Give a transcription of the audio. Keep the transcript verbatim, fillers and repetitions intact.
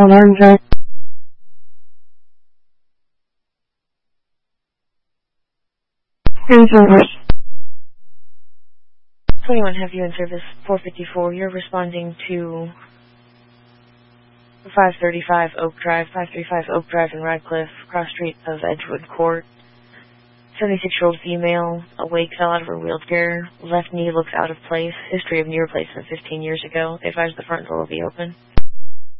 one Orange Jack. In service. twenty-one, have you in service? four fifty-four, you're responding to five thirty-five Oak Drive, five thirty-five Oak Drive in Radcliffe, cross street of Edgewood Court. seventy-six-year-old female, awake, fell out of her wheelchair, left knee looks out of place, history of knee replacement fifteen years ago. They advise the front door will be open.